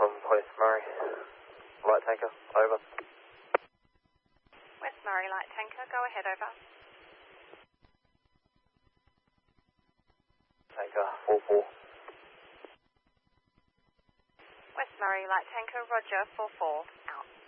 from West Murray. Light tanker, over. West Murray light tanker, go ahead, over. Tanker, 44. West Murray light tanker, roger, 44, out.